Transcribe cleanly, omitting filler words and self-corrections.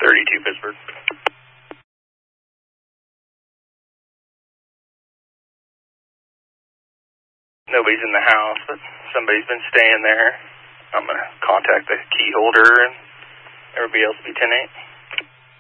32 Pittsburgh. Nobody's in the house, but somebody's been staying there. I'm going to contact the key holder and everybody else be 10-8.